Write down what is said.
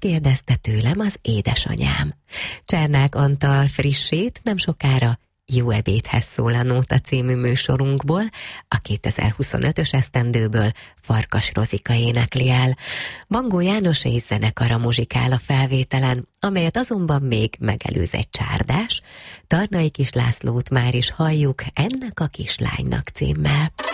kérdezte tőlem az édesanyám. Csernák Antal frissét nem sokára Jó ebédhez szól a Nóta című műsorunkból, a 2025-ös esztendőből Farkas Rozika énekli el. Bangó János és zenekara muzsikál a felvételen, amelyet azonban még megelőz egy csárdás. Tarnai Kis Lászlót már is halljuk Ennek a kislánynak címmel.